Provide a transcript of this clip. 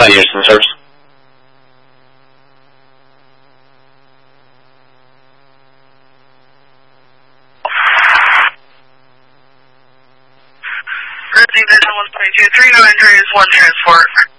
Houston service. Division 122, 39 is 1 transport.